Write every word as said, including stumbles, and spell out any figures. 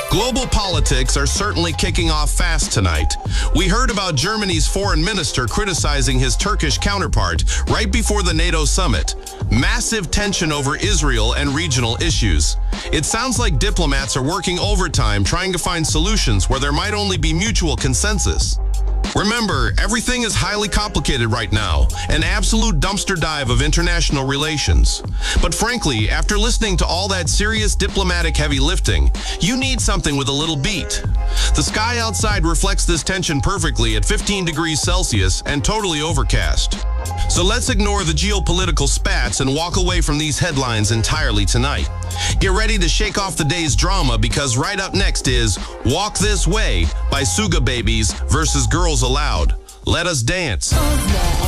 Global politics are certainly kicking off fast tonight. We heard about Germany's foreign minister criticizing his Turkish counterpart right before the NATO summit. Massive tension over Israel and regional issues. It sounds like diplomats are working overtime trying to find solutions where there might only be mutual consensus. Remember, everything is highly complicated right now, an absolute dumpster dive of international relations. But frankly, after listening to all that serious diplomatic heavy lifting, you need something with a little beat. The sky outside reflects this tension perfectly at fifteen degrees Celsius and totally overcast. So let's ignore the geopolitical spats and walk away from these headlines entirely tonight. Get ready to shake off the day's drama because right up next is Walk This Way by Suga Babies versus Girls Aloud. Let us dance.